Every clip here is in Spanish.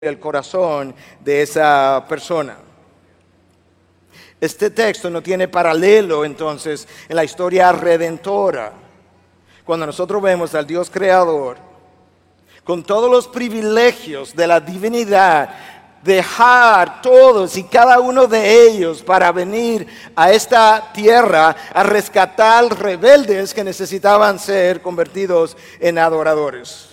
el corazón de esa persona. Este texto no tiene paralelo entonces en la historia redentora. Cuando nosotros vemos al Dios creador con todos los privilegios de la divinidad, dejar todos y cada uno de ellos para venir a esta tierra a rescatar rebeldes que necesitaban ser convertidos en adoradores.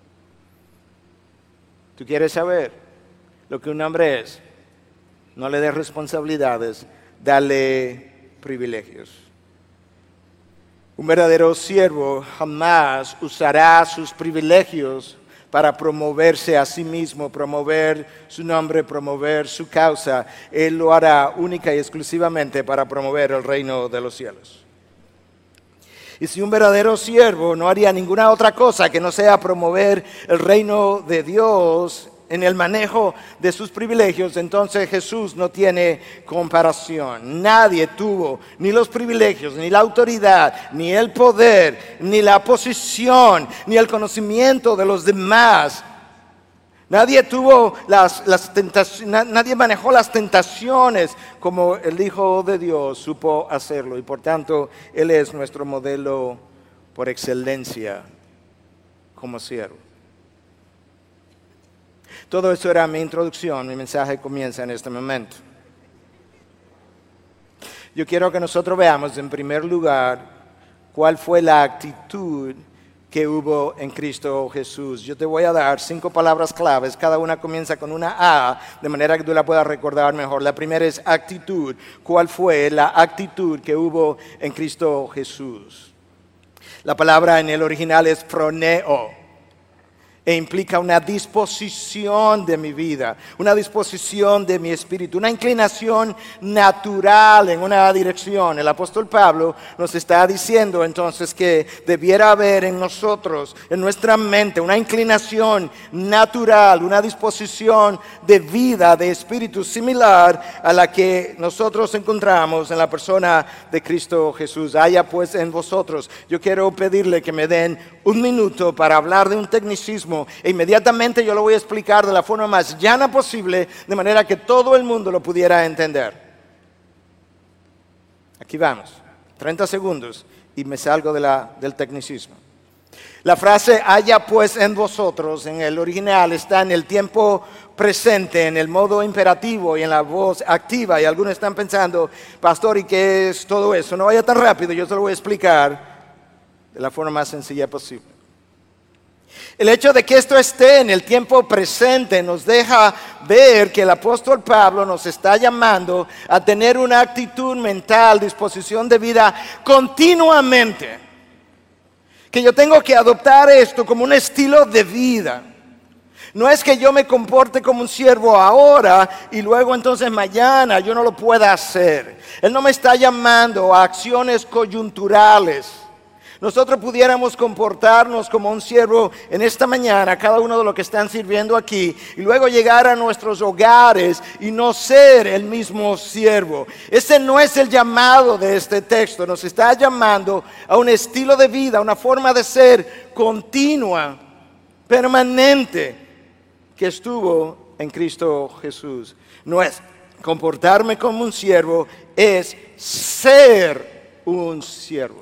¿Tú quieres saber lo que un hombre es? No le des responsabilidades, dale privilegios. Un verdadero siervo jamás usará sus privilegios para promoverse a sí mismo, promover su nombre, promover su causa. Él lo hará única y exclusivamente para promover el reino de los cielos. Y si un verdadero siervo no haría ninguna otra cosa que no sea promover el reino de Dios en el manejo de sus privilegios, entonces Jesús no tiene comparación. Nadie tuvo ni los privilegios, ni la autoridad, ni el poder, ni la posición, ni el conocimiento de los demás. Nadie tuvo nadie manejó las tentaciones como el Hijo de Dios supo hacerlo. Y por tanto, Él es nuestro modelo por excelencia como siervo. Todo eso era mi introducción, mi mensaje comienza en este momento. Yo quiero que nosotros veamos en primer lugar cuál fue la actitud que hubo en Cristo Jesús. Yo te voy a dar 5 palabras claves, cada una comienza con una A, de manera que tú la puedas recordar mejor. La primera es actitud. ¿Cuál fue la actitud que hubo en Cristo Jesús? La palabra en el original es phroneo. E implica una disposición de mi vida, una disposición de mi espíritu, una inclinación natural en una dirección. El apóstol Pablo nos está diciendo entonces que debiera haber en nosotros, en nuestra mente, una inclinación natural, una disposición de vida, de espíritu similar a la que nosotros encontramos en la persona de Cristo Jesús. Haya pues en vosotros. Yo quiero pedirle que me den un minuto para hablar de un tecnicismo. E inmediatamente yo lo voy a explicar de la forma más llana posible, de manera que todo el mundo lo pudiera entender. Aquí vamos, 30 segundos y me salgo del tecnicismo. La frase haya pues en vosotros, en el original, está en el tiempo presente, en el modo imperativo y en la voz activa. Y algunos están pensando, pastor, ¿y qué es todo eso? No vaya tan rápido, yo se lo voy a explicar de la forma más sencilla posible. El hecho de que esto esté en el tiempo presente nos deja ver que el apóstol Pablo nos está llamando a tener una actitud mental, disposición de vida continuamente. Que yo tengo que adoptar esto como un estilo de vida. No es que yo me comporte como un siervo ahora y luego entonces mañana yo no lo pueda hacer. Él no me está llamando a acciones coyunturales. Nosotros pudiéramos comportarnos como un siervo en esta mañana, cada uno de los que están sirviendo aquí, y luego llegar a nuestros hogares y no ser el mismo siervo. Ese no es el llamado de este texto. Nos está llamando a un estilo de vida, una forma de ser continua, permanente, que estuvo en Cristo Jesús. No es comportarme como un siervo, es ser un siervo.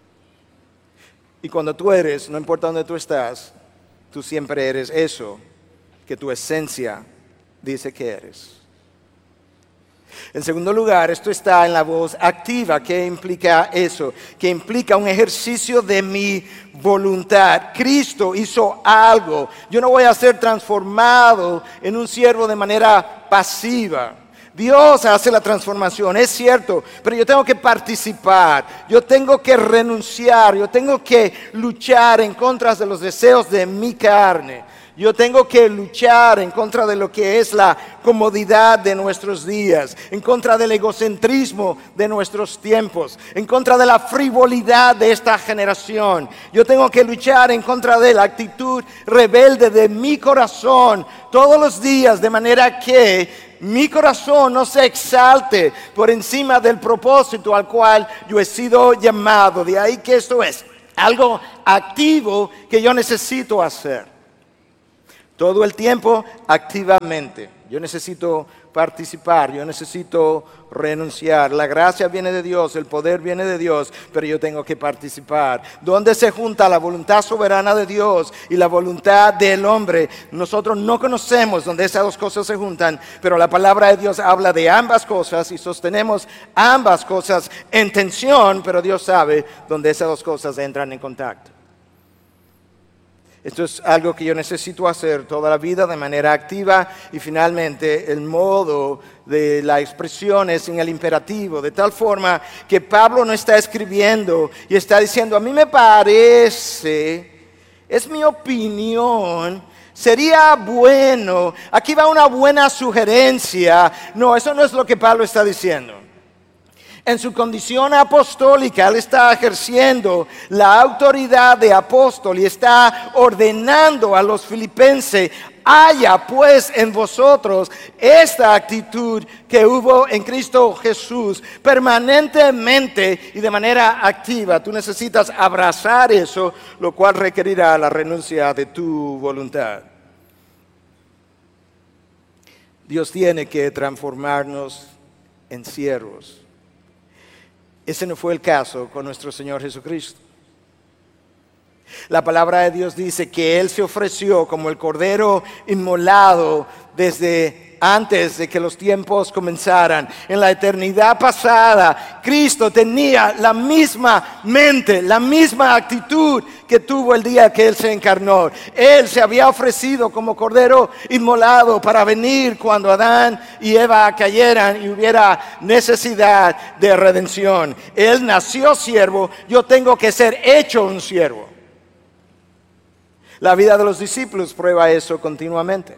Y cuando tú eres, no importa dónde tú estás, tú siempre eres eso que tu esencia dice que eres. En segundo lugar, esto está en la voz activa. ¿Qué implica eso? Que implica un ejercicio de mi voluntad. Cristo hizo algo. Yo no voy a ser transformado en un siervo de manera pasiva. Dios hace la transformación, es cierto, pero yo tengo que participar, yo tengo que renunciar, yo tengo que luchar en contra de los deseos de mi carne. Yo tengo que luchar en contra de lo que es la comodidad de nuestros días, en contra del egocentrismo de nuestros tiempos, en contra de la frivolidad de esta generación. Yo tengo que luchar en contra de la actitud rebelde de mi corazón todos los días, de manera que mi corazón no se exalte por encima del propósito al cual yo he sido llamado. De ahí que esto es algo activo que yo necesito hacer. Todo el tiempo, activamente. Yo necesito participar, yo necesito renunciar. La gracia viene de Dios, el poder viene de Dios, pero yo tengo que participar. ¿Dónde se junta la voluntad soberana de Dios y la voluntad del hombre? Nosotros no conocemos dónde esas dos cosas se juntan, pero la palabra de Dios habla de ambas cosas y sostenemos ambas cosas en tensión, pero Dios sabe dónde esas dos cosas entran en contacto. Esto es algo que yo necesito hacer toda la vida de manera activa y finalmente el modo de la expresión es en el imperativo, de tal forma que Pablo no está escribiendo y está diciendo, a mí me parece, es mi opinión, sería bueno, aquí va una buena sugerencia. No, eso no es lo que Pablo está diciendo. En su condición apostólica, él está ejerciendo la autoridad de apóstol y está ordenando a los filipenses, haya pues en vosotros esta actitud que hubo en Cristo Jesús permanentemente y de manera activa. Tú necesitas abrazar eso, lo cual requerirá la renuncia de tu voluntad. Dios tiene que transformarnos en siervos. Ese no fue el caso con nuestro Señor Jesucristo. La palabra de Dios dice que Él se ofreció como el cordero inmolado desde antes de que los tiempos comenzaran. En la eternidad pasada, Cristo tenía la misma mente, la misma actitud que tuvo el día que Él se encarnó. Él se había ofrecido como cordero inmolado para venir cuando Adán y Eva cayeran y hubiera necesidad de redención. Él nació siervo, yo tengo que ser hecho un siervo. La vida de los discípulos prueba eso continuamente.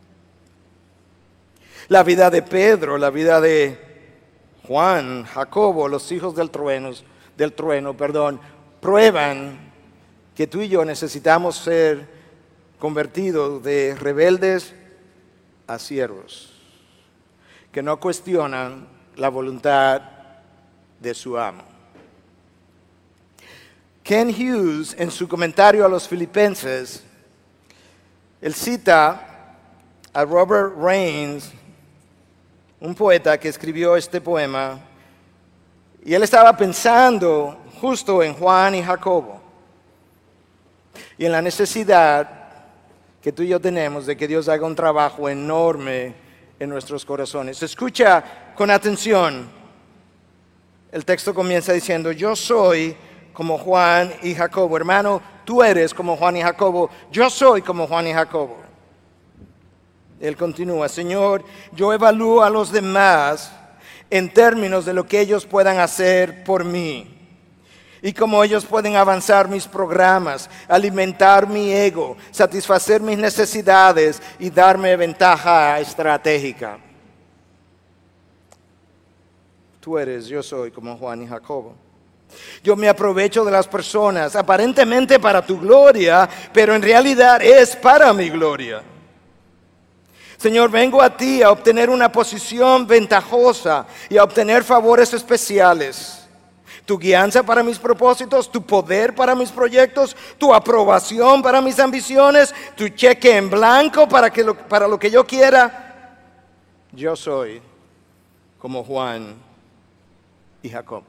La vida de Pedro, la vida de Juan, Jacobo, los hijos del trueno, prueban que tú y yo necesitamos ser convertidos de rebeldes a siervos, que no cuestionan la voluntad de su amo. Ken Hughes, en su comentario a los Filipenses, él cita a Robert Raines, un poeta que escribió este poema, y él estaba pensando justo en Juan y Jacobo y en la necesidad que tú y yo tenemos de que Dios haga un trabajo enorme en nuestros corazones. Escucha con atención. El texto comienza diciendo, yo soy como Juan y Jacobo. Hermano, tú eres como Juan y Jacobo. Yo soy como Juan y Jacobo. Él continúa, Señor, yo evalúo a los demás en términos de lo que ellos puedan hacer por mí y cómo ellos pueden avanzar mis programas, alimentar mi ego, satisfacer mis necesidades y darme ventaja estratégica. Tú eres, yo soy como Juan y Jacobo. Yo me aprovecho de las personas aparentemente para tu gloria, pero en realidad es para mi gloria. Señor, vengo a ti a obtener una posición ventajosa y a obtener favores especiales. Tu guianza para mis propósitos, tu poder para mis proyectos, tu aprobación para mis ambiciones, tu cheque en blanco para lo que yo quiera. Yo soy como Juan y Jacob.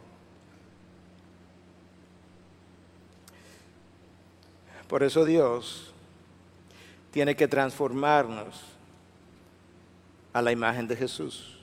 Por eso Dios tiene que transformarnos a la imagen de Jesús.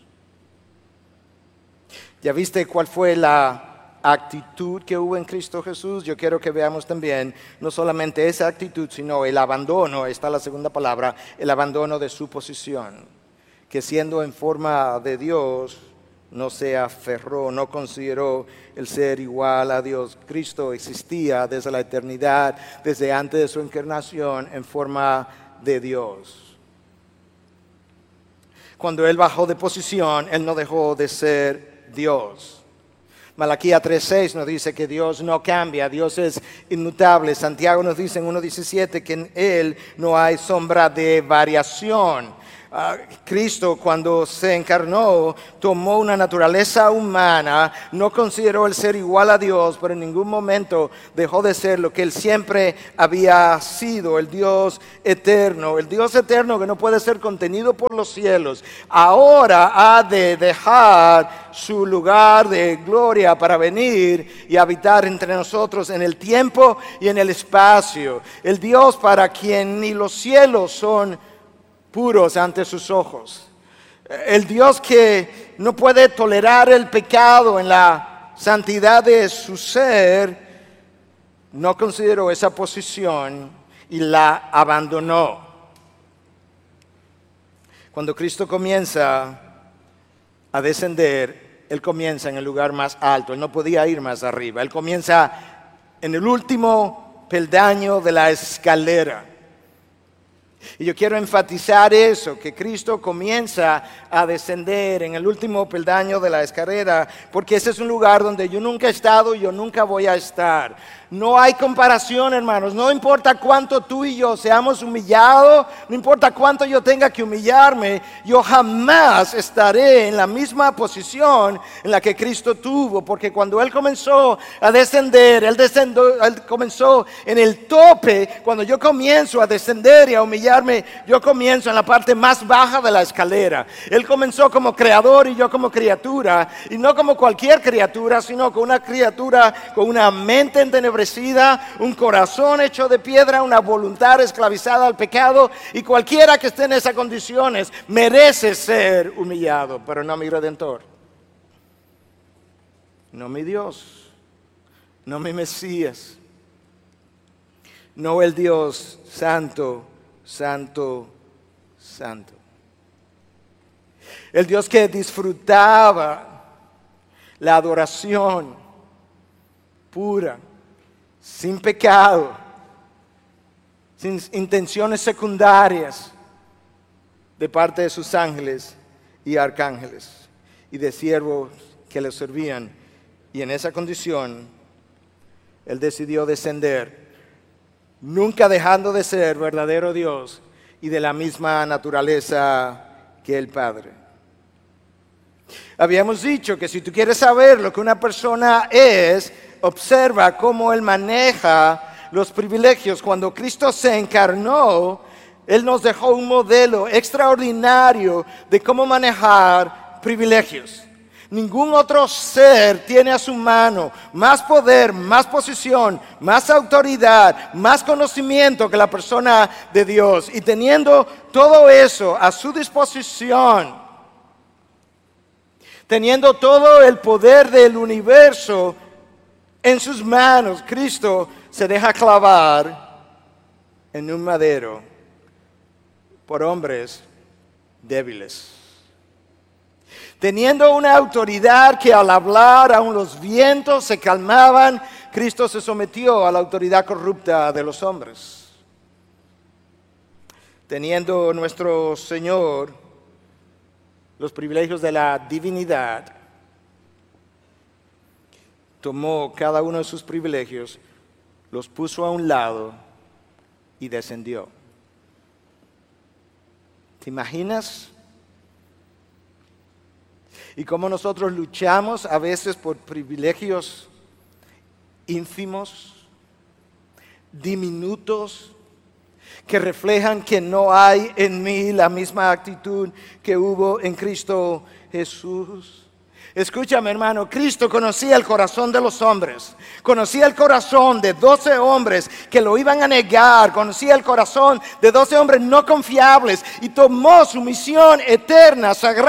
¿Ya viste cuál fue la actitud que hubo en Cristo Jesús? Yo quiero que veamos también no solamente esa actitud, sino el abandono, ahí está la segunda palabra, el abandono de su posición, que siendo en forma de Dios, no se aferró, no consideró el ser igual a Dios. Cristo existía desde la eternidad, desde antes de su encarnación, en forma de Dios. Cuando Él bajó de posición, Él no dejó de ser Dios. Malaquías 3:6 nos dice que Dios no cambia, Dios es inmutable. Santiago nos dice en 1:17 que en Él no hay sombra de variación. Cristo, cuando se encarnó, tomó una naturaleza humana, no consideró el ser igual a Dios, pero en ningún momento dejó de ser lo que Él siempre había sido, el Dios eterno que no puede ser contenido por los cielos. Ahora ha de dejar su lugar de gloria para venir y habitar entre nosotros en el tiempo y en el espacio. El Dios para quien ni los cielos son puros ante sus ojos. El Dios que no puede tolerar el pecado en la santidad de su ser, no consideró esa posición y la abandonó. Cuando Cristo comienza a descender, Él comienza en el lugar más alto. Él no podía ir más arriba. Él comienza en el último peldaño de la escalera. Y yo quiero enfatizar eso, que Cristo comienza a descender en el último peldaño de la escalera, porque ese es un lugar donde yo nunca he estado y yo nunca voy a estar. No hay comparación, hermanos. No importa cuánto tú y yo seamos humillados, no importa cuánto yo tenga que humillarme, yo jamás estaré en la misma posición en la que Cristo tuvo, porque cuando Él comenzó a descender, Él comenzó en el tope. Cuando yo comienzo a descender y a humillarme, yo comienzo en la parte más baja de la escalera. Él comenzó como creador y yo como criatura, y no como cualquier criatura, sino como una criatura con una mente entenebrecida, un corazón hecho de piedra, una voluntad esclavizada al pecado, y cualquiera que esté en esas condiciones merece ser humillado, pero no mi Redentor, no mi Dios, no mi Mesías, no el Dios santo, santo, santo. El Dios que disfrutaba la adoración pura, sin pecado, sin intenciones secundarias de parte de sus ángeles y arcángeles y de siervos que le servían. Y en esa condición, Él decidió descender, nunca dejando de ser verdadero Dios y de la misma naturaleza que el Padre. Habíamos dicho que si tú quieres saber lo que una persona es, observa cómo Él maneja los privilegios. Cuando Cristo se encarnó, Él nos dejó un modelo extraordinario de cómo manejar privilegios. Ningún otro ser tiene a su mano más poder, más posición, más autoridad, más conocimiento que la persona de Dios. Y teniendo todo eso a su disposición, teniendo todo el poder del universo en sus manos, Cristo se deja clavar en un madero por hombres débiles. Teniendo una autoridad que al hablar aún los vientos se calmaban, Cristo se sometió a la autoridad corrupta de los hombres. Teniendo nuestro Señor los privilegios de la divinidad, tomó cada uno de sus privilegios, los puso a un lado y descendió. ¿Te imaginas? Y cómo nosotros luchamos a veces por privilegios ínfimos, diminutos, que reflejan que no hay en mí la misma actitud que hubo en Cristo Jesús. Escúchame, hermano, Cristo conocía el corazón de los hombres, conocía el corazón de 12 hombres que lo iban a negar, conocía el corazón de 12 hombres no confiables y tomó su misión eterna, sagrada,